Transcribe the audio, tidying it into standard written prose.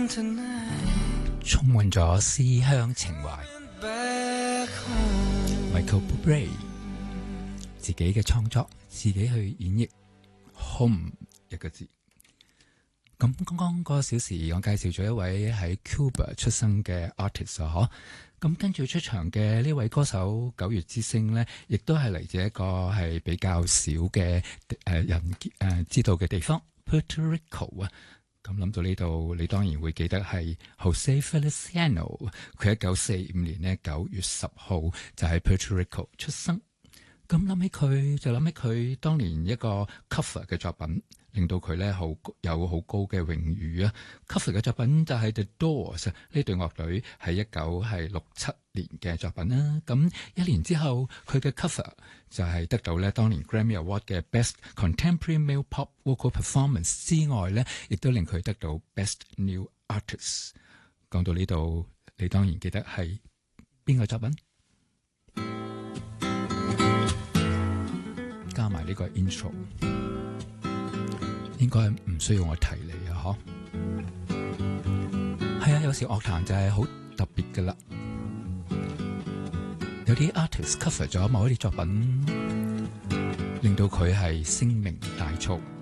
充滿咗思鄉情懷。Michael Bublé 自己嘅創作，自己去演繹 home 一個字。咁剛剛個小時我介紹咗一位喺 Cuba 出生嘅 artist 啊，咁跟住出場嘅呢位歌手九月之星呢，亦都係嚟自一個係比較少嘅人知道嘅地方 Puerto Rico 啊。咁諗到呢度，你當然會記得係 Jose Feliciano， 佢1945年呢9月10號就喺 Puerto Rico 出生。咁諗起佢就諗起佢當年一個 cover 嘅作品，令到佢咧有好高嘅榮譽啊。cover 嘅作品就係 The Doors 呢隊樂隊係1967年嘅作品啦。咁一年之後，佢嘅 cover 就係得到咧當年 Grammy Award 嘅 Best Contemporary Male Pop Vocal Performance 之外咧，亦都令佢得到 Best New Artist。講到呢度，你當然記得係邊個作品？加埋呢個 intro， 應該唔需要我提你啊，嗬？係啊，有時樂壇就係好特別噶啦，有啲 artist cover 咗某一啲作品，令到佢係聲名大噪。